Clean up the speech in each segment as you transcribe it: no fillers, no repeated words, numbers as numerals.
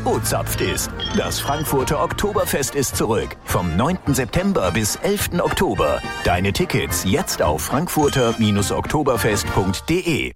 O-zapft ist. Das Frankfurter Oktoberfest ist zurück. Vom 9. September bis 11. Oktober. Deine Tickets jetzt auf frankfurter-oktoberfest.de.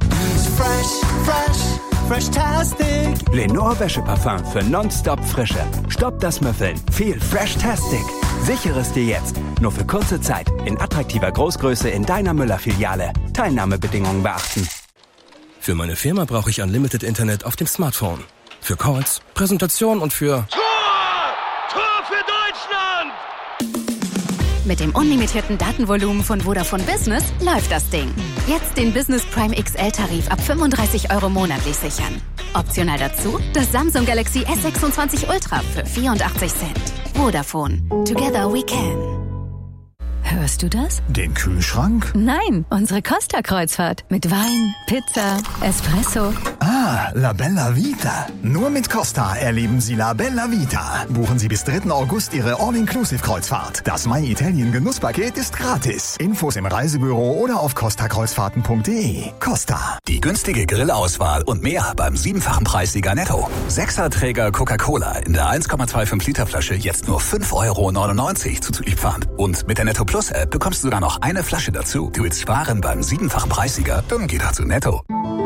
Freshtastic. Lenore Wäscheparfum für nonstop Frische. Stopp das Müffeln. Viel Freshtastic. Sichere es dir jetzt. Nur für kurze Zeit. In attraktiver Großgröße in deiner Müller-Filiale. Teilnahmebedingungen beachten. Für meine Firma brauche ich Unlimited Internet auf dem Smartphone. Für Calls, Präsentation und für... Tor für Deutschland! Mit dem unlimitierten Datenvolumen von Vodafone Business läuft das Ding. Jetzt den Business Prime XL-Tarif ab 35 € monatlich sichern. Optional dazu das Samsung Galaxy S26 Ultra für 84 Cent. Vodafone. Together we can. Hörst du das? Den Kühlschrank? Nein, unsere Costa-Kreuzfahrt. Mit Wein, Pizza, Espresso. Ah, La Bella Vita. Nur mit Costa erleben Sie La Bella Vita. Buchen Sie bis 3. August Ihre All-Inclusive-Kreuzfahrt. Das My Italien Genusspaket ist gratis. Infos im Reisebüro oder auf costakreuzfahrten.de. Costa. Die günstige Grillauswahl und mehr beim 7-fachen Preissieger Netto. 6er-Träger Coca-Cola in der 1,25 Liter Flasche jetzt nur 5,99 € zuzüglich Pfand. Und mit der Netto Plus App bekommst du sogar noch eine Flasche dazu. Du willst sparen beim 7-fachen Preissieger? Dann geh doch zu Netto.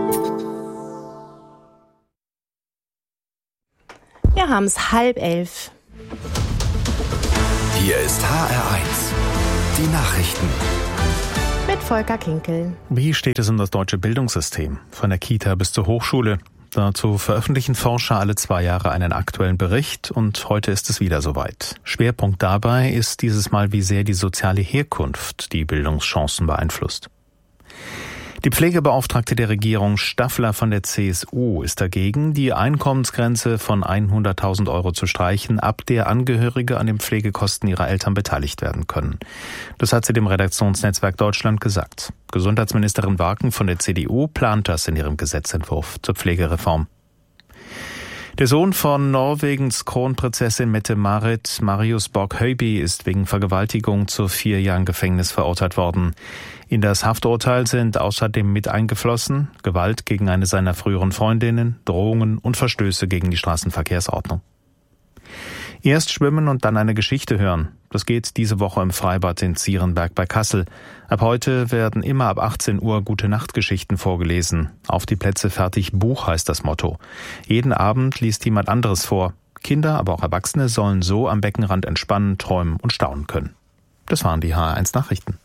Wir haben es 10:30. Hier ist HR1. Die Nachrichten. Mit Volker Kinkel. Wie steht es um das deutsche Bildungssystem? Von der Kita bis zur Hochschule. Dazu veröffentlichen Forscher alle 2 Jahre einen aktuellen Bericht und heute ist es wieder soweit. Schwerpunkt dabei ist dieses Mal, wie sehr die soziale Herkunft die Bildungschancen beeinflusst. Die Pflegebeauftragte der Regierung Staffler von der CSU ist dagegen, die Einkommensgrenze von 100.000 € zu streichen, ab der Angehörige an den Pflegekosten ihrer Eltern beteiligt werden können. Das hat sie dem Redaktionsnetzwerk Deutschland gesagt. Gesundheitsministerin Waken von der CDU plant das in ihrem Gesetzentwurf zur Pflegereform. Der Sohn von Norwegens Kronprinzessin Mette-Marit, Marius Borg-Høiby, ist wegen Vergewaltigung zu 4 Jahren Gefängnis verurteilt worden. In das Hafturteil sind außerdem mit eingeflossen Gewalt gegen eine seiner früheren Freundinnen, Drohungen und Verstöße gegen die Straßenverkehrsordnung. Erst schwimmen und dann eine Geschichte hören. Das geht diese Woche im Freibad in Zierenberg bei Kassel. Ab heute werden immer ab 18 Uhr Gute-Nacht-Geschichten vorgelesen. Auf die Plätze fertig, Buch heißt das Motto. Jeden Abend liest jemand anderes vor. Kinder, aber auch Erwachsene sollen so am Beckenrand entspannen, träumen und staunen können. Das waren die HR1 Nachrichten.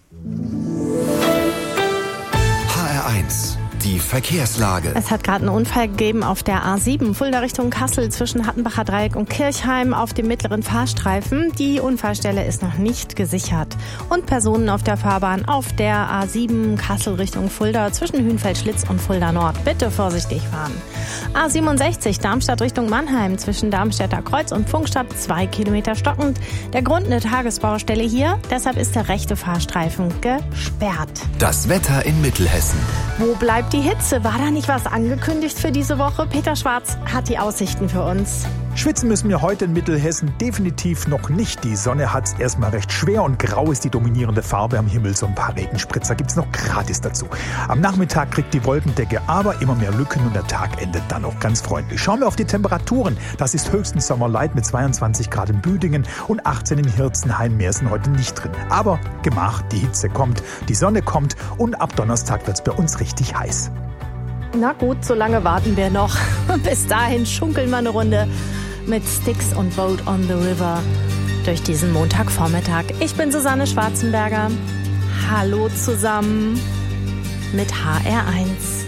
HR1. Die Verkehrslage. Es hat gerade einen Unfall gegeben auf der A7 Fulda Richtung Kassel zwischen Hattenbacher Dreieck und Kirchheim auf dem mittleren Fahrstreifen. Die Unfallstelle ist noch nicht gesichert. Und Personen auf der Fahrbahn auf der A7 Kassel Richtung Fulda zwischen Hünfeld-Schlitz und Fulda Nord. Bitte vorsichtig fahren. A67 Darmstadt Richtung Mannheim zwischen Darmstädter Kreuz und Pfungstadt 2 Kilometer stockend. Der Grund eine Tagesbaustelle hier, deshalb ist der rechte Fahrstreifen gesperrt. Das Wetter in Mittelhessen. Wo bleibt die Hitze? War da nicht was angekündigt für diese Woche? Peter Schwarz hat die Aussichten für uns. Schwitzen müssen wir heute in Mittelhessen definitiv noch nicht. Die Sonne hat's erstmal recht schwer und grau ist die dominierende Farbe am Himmel. So ein paar Regenspritzer gibt's noch gratis dazu. Am Nachmittag kriegt die Wolkendecke aber immer mehr Lücken und der Tag endet dann noch ganz freundlich. Schauen wir auf die Temperaturen. Das ist höchstens Sommerlight mit 22 Grad in Büdingen und 18 in Hirzenhain. Mehr sind heute nicht drin. Aber gemacht, die Hitze kommt, die Sonne kommt und ab Donnerstag wird's bei uns richtig heiß. Na gut, so lange warten wir noch. Bis dahin schunkeln wir eine Runde mit Styx und Boat on the River durch diesen Montagvormittag. Ich bin Susanne Schwarzenberger. Hallo zusammen mit HR1.